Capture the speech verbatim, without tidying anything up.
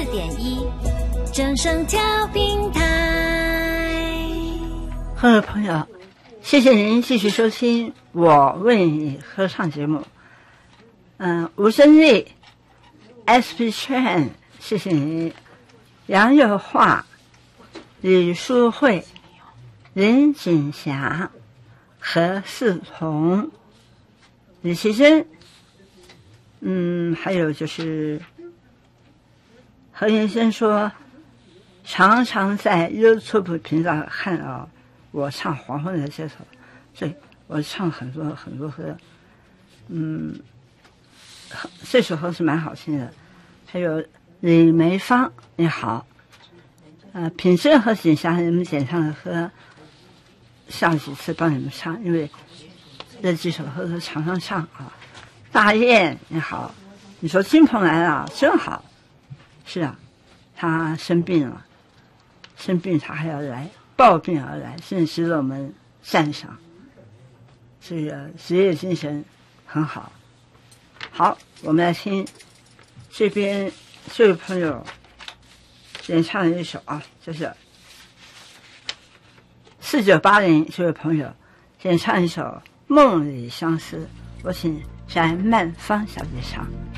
点一，正声调频台。 各位朋友，谢谢您继续收听我为你合唱节目。嗯，吴胜利 S P 圈，谢谢你。杨友桦、李淑慧、任锦霞、何世彤、李奇珍，嗯，还有就是何云生说，常常在 YouTube 频道看到我唱黄昏的街头，所以我唱很多很多歌，嗯，这首歌是蛮好听的。还有李梅芳，你好，呃，品珍和锦霞你们演唱的歌，上几次帮你们唱，因为这几首歌都常常唱啊。大雁你好，你说金鹏来了真好，是啊，他生病了，生病他还要来，抱病而来，真值得我们赞赏，这个职业精神很好。好，我们来听这边这位朋友演唱的一首啊，就是四九八零这位朋友演唱一首《梦里相思》，我请翟曼芳小姐唱。